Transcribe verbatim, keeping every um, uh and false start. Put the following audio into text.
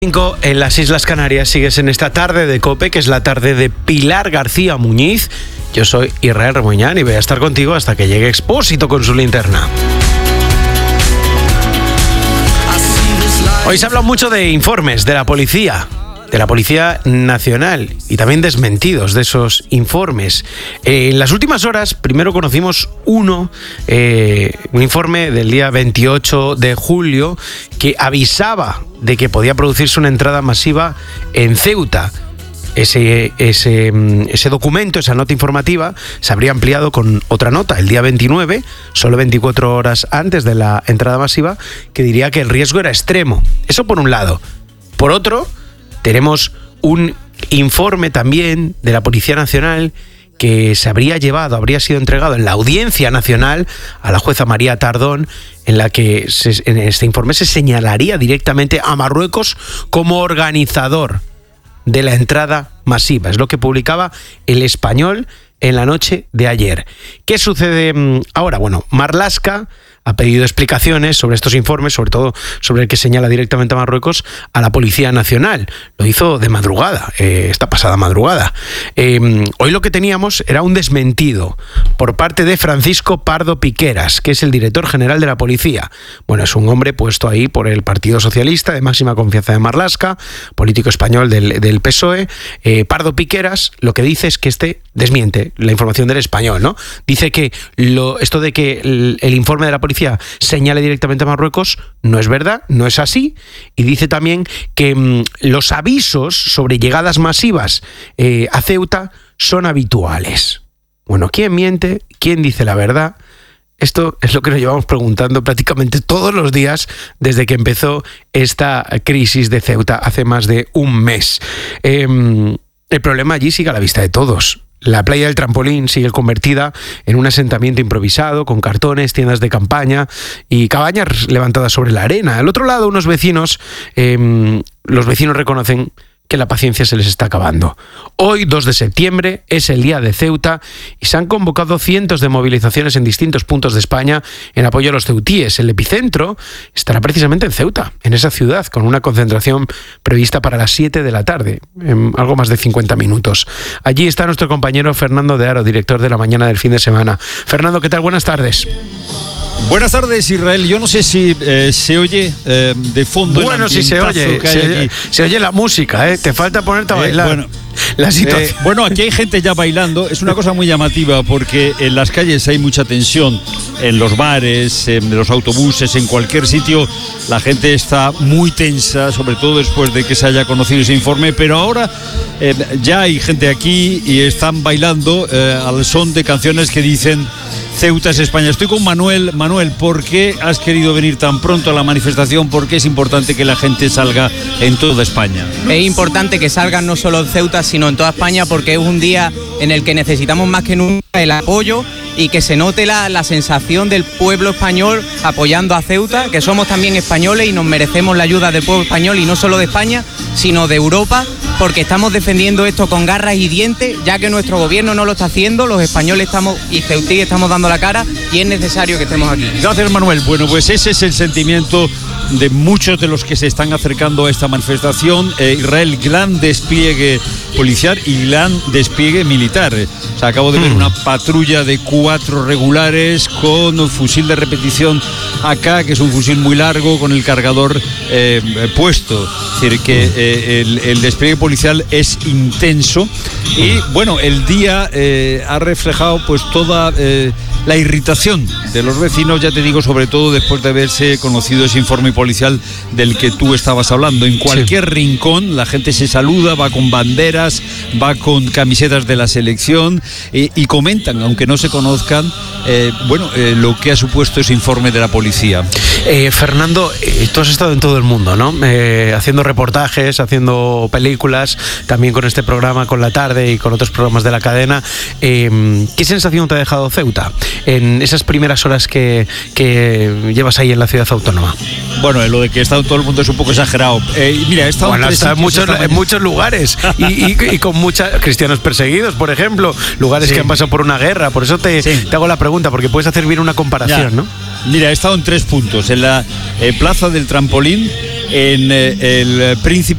En las Islas Canarias sigues en esta tarde de COPE, que es la tarde de Pilar García Muñiz. Yo soy Israel Remoñán y voy a estar contigo hasta que llegue Expósito con su linterna. Hoy se habla mucho de informes de la policía, de la Policía Nacional, y también desmentidos de esos informes. Eh, en las últimas horas, primero conocimos uno, eh, un informe del día veintiocho de julio, que avisaba de que podía producirse una entrada masiva en Ceuta. Ese, ese, ese documento, esa nota informativa, se habría ampliado con otra nota el día veintinueve, solo veinticuatro horas antes de la entrada masiva, que diría que el riesgo era extremo. Eso por un lado. Por otro, tenemos un informe también de la Policía Nacional que se habría llevado, habría sido entregado en la Audiencia Nacional a la jueza María Tardón, en la que se, en este informe se señalaría directamente a Marruecos como organizador de la entrada masiva. Es lo que publicaba El Español en la noche de ayer. ¿Qué sucede ahora? Bueno, Marlaska ha pedido explicaciones sobre estos informes, sobre todo sobre el que señala directamente a Marruecos, a la Policía Nacional. Lo hizo de madrugada, eh, esta pasada madrugada. Eh, hoy lo que teníamos era un desmentido por parte de Francisco Pardo Piqueras, que es el director general de la policía. Bueno, es un hombre puesto ahí por el Partido Socialista, de máxima confianza de Marlaska, político español del, del P S O E. Eh, Pardo Piqueras lo que dice es que este desmiente la información del Español, ¿no? Dice que lo, esto de que el, el informe de la policía señale directamente a Marruecos no es verdad, no es así, y dice también que mmm, los avisos sobre llegadas masivas eh, a Ceuta son habituales. Bueno, ¿quién miente? ¿Quién dice la verdad? Esto es lo que nos llevamos preguntando prácticamente todos los días desde que empezó esta crisis de Ceuta hace más de un mes. Eh, el problema allí sigue a la vista de todos. La playa del Trampolín sigue convertida en un asentamiento improvisado, con cartones, tiendas de campaña y cabañas levantadas sobre la arena. Al otro lado, unos vecinos, eh, los vecinos reconocen que la paciencia se les está acabando. Hoy, dos de septiembre, es el día de Ceuta y se han convocado cientos de movilizaciones en distintos puntos de España en apoyo a los ceutíes. El epicentro estará precisamente en Ceuta, en esa ciudad, con una concentración prevista para las siete de la tarde, en algo más de cincuenta minutos. Allí está nuestro compañero Fernando de Aro, director de La Mañana del Fin de Semana. Fernando, ¿qué tal? Buenas tardes. Buenas tardes, Israel. Yo no sé si eh, se oye eh, de fondo. Bueno, sí se oye. Se, se oye la música, ¿eh? Te falta ponerte a bailar. Eh, bueno, la situación. Eh, bueno, aquí hay gente ya bailando. Es una cosa muy llamativa porque en las calles hay mucha tensión. En los bares, en los autobuses, en cualquier sitio, la gente está muy tensa, sobre todo después de que se haya conocido ese informe. Pero ahora eh, ya hay gente aquí y están bailando eh, al son de canciones que dicen: Ceuta es España. Estoy con Manuel. Manuel, ¿por qué has querido venir tan pronto a la manifestación? ¿Por qué es importante que la gente salga en toda España? Es importante que salgan no solo en Ceuta, sino en toda España, porque es un día en el que necesitamos más que nunca el apoyo y que se note la, la sensación del pueblo español apoyando a Ceuta, que somos también españoles y nos merecemos la ayuda del pueblo español, y no solo de España, sino de Europa, porque estamos defendiendo esto con garras y dientes, ya que nuestro gobierno no lo está haciendo. Los españoles estamos y ceutíes estamos dando la cara y es necesario que estemos aquí. Gracias, Manuel. Bueno, pues ese es el sentimiento de muchos de los que se están acercando a esta manifestación. Eh, Israel, gran despliegue policial y gran despliegue militar. O sea, acabo de ver una patrulla de cuatro regulares con fusil de repetición A K, que es un fusil muy largo, con el cargador eh, puesto. Es decir, que eh, el, el despliegue policial es intenso y, bueno, el día eh, ha reflejado pues toda eh, la irritación de los vecinos, ya te digo, sobre todo después de haberse conocido ese informe policial del que tú estabas hablando. En cualquier sí. rincón la gente se saluda, va con banderas, va con camisetas de la selección eh, y comentan, aunque no se conozcan, eh, bueno, eh, lo que ha supuesto ese informe de la policía. Eh, Fernando, eh, tú has estado en todo el mundo, ¿no? Eh, haciendo reportajes, haciendo películas, también con este programa, con La Tarde y con otros programas de la cadena. Eh, ¿Qué sensación te ha dejado Ceuta en esas primeras horas que, que llevas ahí en la ciudad autónoma? Bueno, lo de que he estado en todo el mundo es un poco exagerado. Eh, mira, he estado bueno, en, está en, muchos, en muchos lugares y, y, y con muchos cristianos perseguidos, por ejemplo, lugares sí. que han pasado por una guerra. Por eso te, sí. te hago la pregunta, porque puedes hacer bien una comparación, ya. ¿no? Mira, he estado en tres puntos. En la eh, Plaza del Trampolín, en eh, el Príncipe